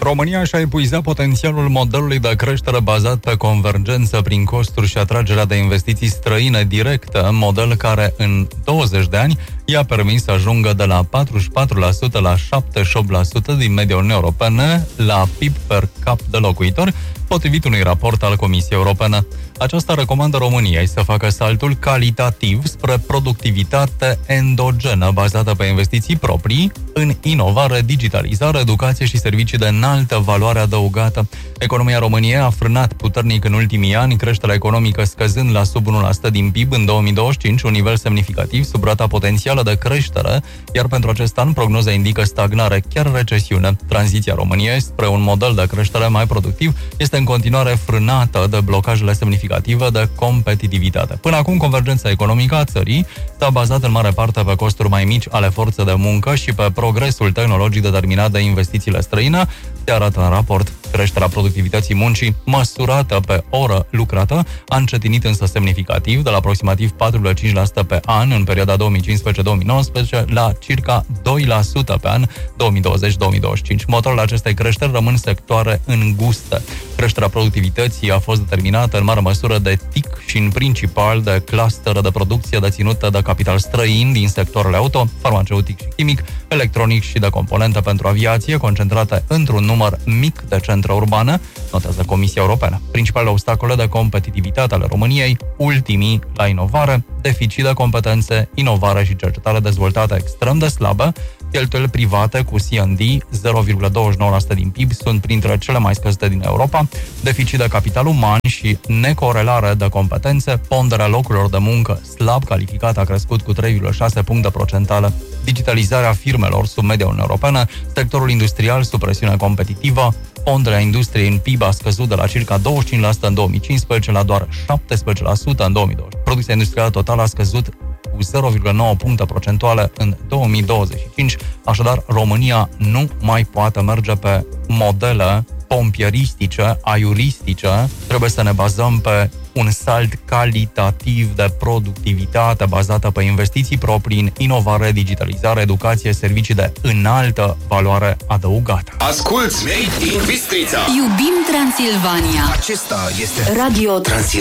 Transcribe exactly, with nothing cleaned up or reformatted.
România și-a epuizat potențialul modelului de creștere bazat pe convergență prin costuri și atragerea de investiții străine directe, model care în douăzeci de ani i-a permis să ajungă de la patruzeci și patru la sută la șaptezeci și opt la sută din media Uniunii Europene la P I B per cap de locuitor, potrivit unui raport al Comisiei Europene. Aceasta recomandă României să facă saltul calitativ spre productivitate endogenă, bazată pe investiții proprii în inovare, digitalizare, educație și servicii de înaltă valoare adăugată. Economia României a frânat puternic în ultimii ani, creșterea economică scăzând la sub unu la sută din P I B în două mii douăzeci și cinci, un nivel semnificativ sub rata potențială de creștere, iar pentru acest an prognoza indică stagnare, chiar recesiune. Tranziția României spre un model de creștere mai productiv este în continuare frânată de blocajele semnificative de competitivitate. Până acum, convergența economică a țării s-a bazat în mare parte pe costuri mai mici ale forței de muncă și pe progresul tehnologic determinat de investițiile străine, se arată în raport. Creșterea productivității muncii, măsurată pe oră lucrată, a încetinit însă semnificativ, de la aproximativ patru virgulă cinci la sută pe an în perioada două mii cincisprezece două mii nouăsprezece la circa doi la sută pe an două mii douăzeci două mii douăzeci și cinci. Motorul acestei creșteri rămân sectoare înguste. Creșterea productivității a fost determinată în mare măsură de T I C și în principal de clustere de producție deținută de capital străin din sectoarele auto, farmaceutic și chimic, electronic și de componente pentru aviație, concentrate într-un număr mic de centre urbane, notează Comisia Europeană. Principalele obstacole de competitivitate ale României, ultimii la inovare, deficit de competențe, inovare și cercetare dezvoltată extrem de slabă, cheltuieli private cu C and D, zero virgulă douăzeci și nouă la sută din P I B, sunt printre cele mai scăzute din Europa, deficit de capital uman și necorelare de competențe, ponderea locurilor de muncă slab calificată a crescut cu trei virgulă șase puncte procentale, digitalizarea firmelor sub media Uniunii Europene, sectorul industrial sub presiune competitivă, ponderea industriei în P I B a scăzut de la circa douăzeci și cinci la sută în două mii cincisprezece la doar șaptesprezece la sută în două mii douăzeci. Producția industrială totală a scăzut cu zero virgulă nouă puncte procentuale în două mii douăzeci și cinci, așadar România nu mai poate merge pe modele pompieristice, aiuristice, trebuie să ne bazăm pe un salt calitativ de productivitate bazată pe investiții proprii în inovare, digitalizare, educație, servicii de înaltă valoare adăugată. Asculți Made in Bistrița! Iubim Transilvania! Acesta este Radio Transilvania.